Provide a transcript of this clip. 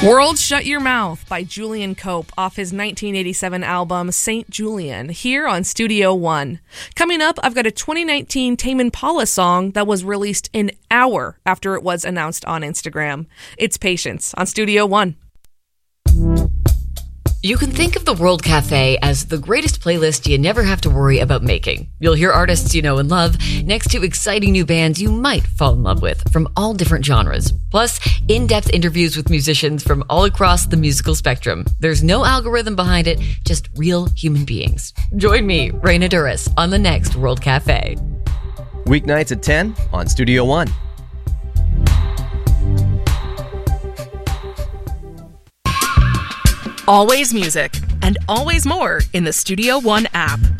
World Shut Your Mouth by Julian Cope off his 1987 album St. Julian, here on Studio One. Coming up, I've got a 2019 Tame Impala song that was released an hour after it was announced on Instagram. It's Patience on Studio One. You can think of the World Cafe as the greatest playlist you never have to worry about making. You'll hear artists you know and love next to exciting new bands you might fall in love with from all different genres. Plus, in-depth interviews with musicians from all across the musical spectrum. There's no algorithm behind it, just real human beings. Join me, Raina Duras, on the next World Cafe. Weeknights at 10 on Studio One. Always music and always more in the Studio One app.